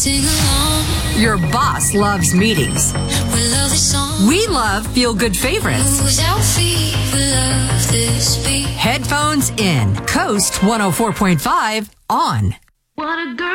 sing along. Your boss loves meetings. We love this song. We love feel-good favorites. Moves our feet. We love this beat. Headphones in. Coast 104.5 on. What a girl.